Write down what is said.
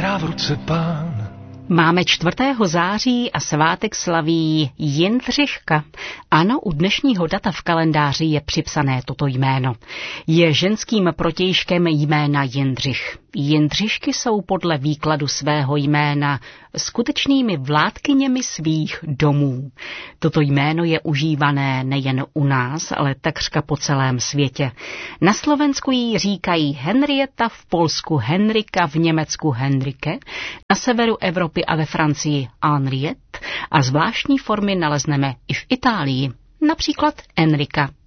hrá v ruce pán. Máme 4. září a svátek slaví Jindřiška. Ano, u dnešního data v kalendáři je připsané toto jméno. Je ženským protějškem jména Jindřich. Jindřišky jsou podle výkladu svého jména skutečnými vládkyněmi svých domů. Toto jméno je užívané nejen u nás, ale takřka po celém světě. Na Slovensku jí říkají Henrieta, v Polsku Henrika, v Německu Henrike, na severu Evropy a ve Francii Henriette a zvláštní formy nalezneme i v Itálii, například Enrika.